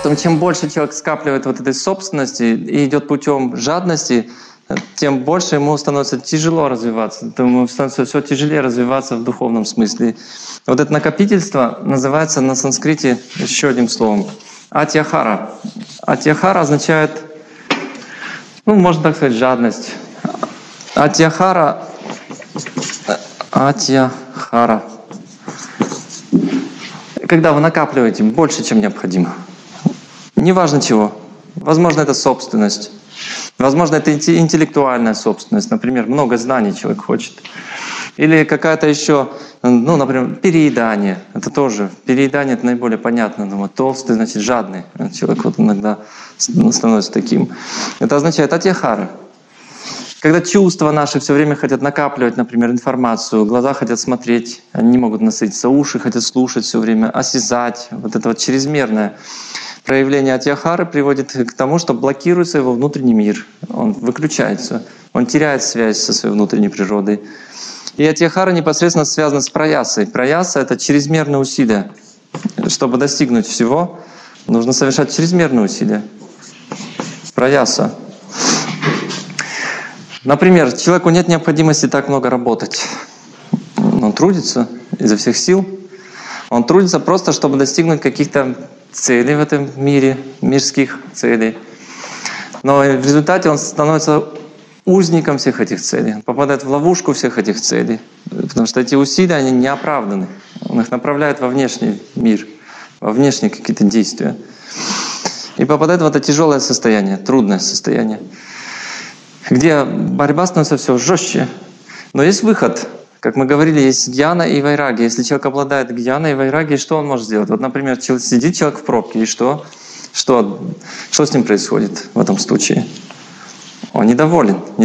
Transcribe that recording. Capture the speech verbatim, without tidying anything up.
Поэтому чем больше человек скапливает вот этой собственности и идет путем жадности, тем больше ему становится тяжело развиваться, ему становится все тяжелее развиваться в духовном смысле. Вот это накопительство называется на санскрите еще одним словом — атьяхара. Атьяхара означает, ну, можно так сказать, жадность. Атьяхара, атьяхара. Когда вы накапливаете больше, чем необходимо. Неважно чего. Возможно, это собственность. Возможно, это интеллектуальная собственность. Например, много знаний человек хочет. Или какая-то еще, ну, например, переедание. Это тоже, переедание — это наиболее понятно. Думаю, толстый, значит, жадный. Человек вот иногда становится таким. Это означает атьяхара. Когда чувства наши все время хотят накапливать, например, информацию, глаза хотят смотреть, они не могут насытиться, уши хотят слушать все время, осязать. Вот это вот чрезмерное проявление атьяхары приводит к тому, что блокируется его внутренний мир. Он выключается, он теряет связь со своей внутренней природой. И атьяхара непосредственно связана с праясой. Праяса — это чрезмерные усилия. Чтобы достигнуть всего, нужно совершать чрезмерные усилия. Праяса. Например, человеку нет необходимости так много работать. Он трудится изо всех сил. Он трудится просто, чтобы достигнуть каких-то целей в этом мире, мирских целей. Но в результате он становится узником всех этих целей. Он попадает в ловушку всех этих целей. Потому что эти усилия, они не оправданы. Он их направляет во внешний мир, во внешние какие-то действия. И попадает в это тяжелое состояние, трудное состояние, где борьба становится все жестче. Но есть выход. Как мы говорили, есть гьяна и вайраги. Если человек обладает гьяной и вайраги, что он может сделать? Вот, например, сидит человек в пробке, и что? Что, что с ним происходит в этом случае? Он недоволен.